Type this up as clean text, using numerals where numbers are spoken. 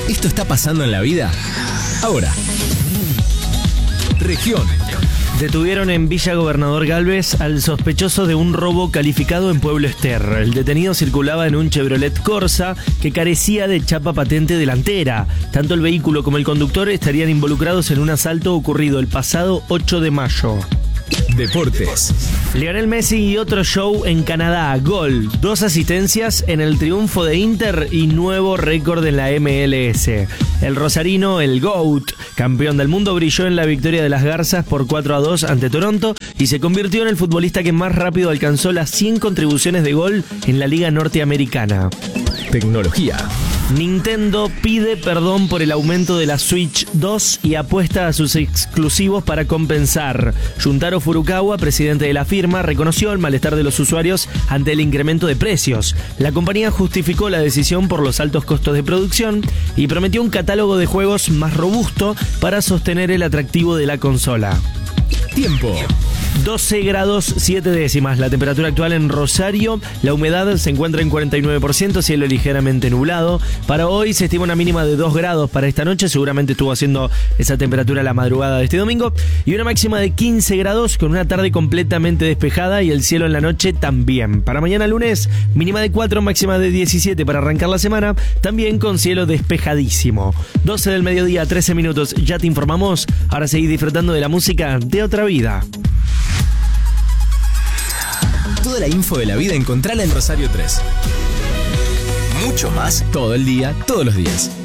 Esto está pasando en la vida ahora. Región. Detuvieron en Villa Gobernador Galvez al sospechoso de un robo calificado en Pueblo Ester. El detenido circulaba en un Chevrolet Corsa que carecía de chapa patente delantera. Tanto el vehículo como el conductor estarían involucrados en un asalto ocurrido el pasado 8 de mayo. Deportes. Lionel Messi y otro show en Canadá. Gol, 2 asistencias en el triunfo de Inter y nuevo récord en la MLS. El rosarino, el GOAT, campeón del mundo, brilló en la victoria de las Garzas por 4-2 ante Toronto y se convirtió en el futbolista que más rápido alcanzó las 100 contribuciones de gol en la Liga Norteamericana. Tecnología. Nintendo pide perdón por el aumento de la Switch 2 y apuesta a sus exclusivos para compensar. Juntaro Furukawa, presidente de la firma, reconoció el malestar de los usuarios ante el incremento de precios. La compañía justificó la decisión por los altos costos de producción y prometió un catálogo de juegos más robusto para sostener el atractivo de la consola. Tiempo. 12 grados 7 décimas, la temperatura actual en Rosario, la humedad se encuentra en 49%, cielo ligeramente nublado. Para hoy se estima una mínima de 2 grados para esta noche, seguramente estuvo haciendo esa temperatura la madrugada de este domingo, y una máxima de 15 grados con una tarde completamente despejada y el cielo en la noche también. Para mañana lunes, mínima de 4, máxima de 17 para arrancar la semana, también con cielo despejadísimo. 12 del mediodía, 13 minutos, ya te informamos, ahora seguí disfrutando de la música de otra vida. Toda la info de la vida encontrala en Rosario 3. Mucho más todo el día, todos los días.